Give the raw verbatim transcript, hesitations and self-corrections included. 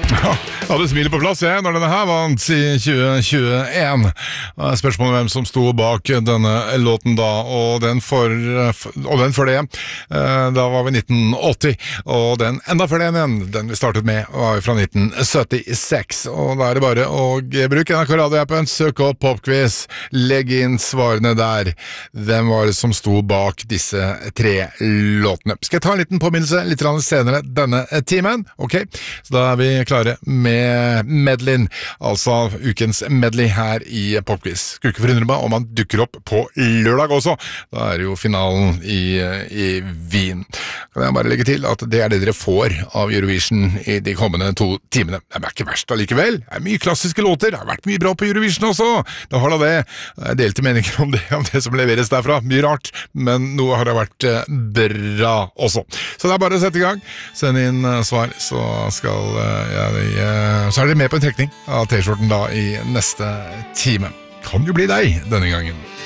Ja, hadde smilet på plass jeg når denne her vant i tjue tjueen. Spørsmålet hvem som sto bak denne låten da, og den for, og den for det, da var vi nitten åtti, og den enda for det igjen, den vi startet med, var fra nitten syttiseks, og da er det bare å bruke N R K Radio-appen, søk opp Popquiz, legg inn svarene der. Hvem var det som sto bak disse tre låtene? Skal jeg ta en liten påminnelse litt senere denne timen? Ok, så da er vi klare med medleyen, altså ukens medley her i Popquiz. Skulle ikke forundre meg om han dukker opp på lørdag også. Da er det jo finalen i, i Wien. Kan jeg bare legge til at det er det dere får av Eurovision i de kommende to timene. Det er ikke verst allikevel. Det er mye klassiske låter. Det har vært mye bra på Eurovision også. Da har da det. Det er delte meninger om det, om det som leveres derfra. Mye rart, men noe har det vært bra også. Så det er bare å sette i gang. Send inn svar, så skal jeg så er dere med på en trekning av T-skjorten da i neste time. Kan jo bli deg denne gangen.